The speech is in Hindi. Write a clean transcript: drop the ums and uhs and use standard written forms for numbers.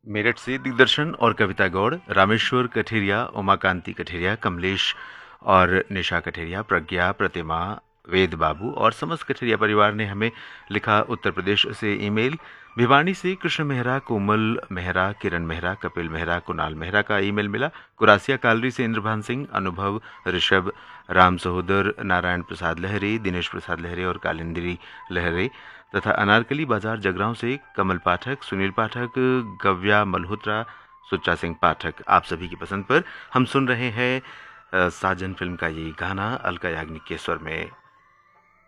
मेरठ से दिग्दर्शन और कविता गौड़, रामेश्वर कठेरिया, उमाकांति कठेरिया, कमलेश और निशा कठेरिया, प्रज्ञा, प्रतिमा, वेद बाबू और समस्त कठेरिया परिवार ने हमें लिखा उत्तर प्रदेश से ईमेल। भिवानी से कृष्ण मेहरा, कोमल मेहरा, किरण मेहरा, कपिल मेहरा, कुणाल मेहरा का ईमेल मिला। कुरासिया कालरी से इंद्रभान सिंह, अनुभव, ऋषभ, राम सहोदर, नारायण प्रसाद लहरे, दिनेश प्रसाद लहरे और कालिंदी लहरे तथा अनारकली बाजार जगरांव से कमल पाठक, सुनील पाठक, गव्या मल्होत्रा, सुच्चा सिंह पाठक। आप सभी की पसंद पर हम सुन रहे हैं साजन फिल्म का ये गाना अलका याग्निक के स्वर में।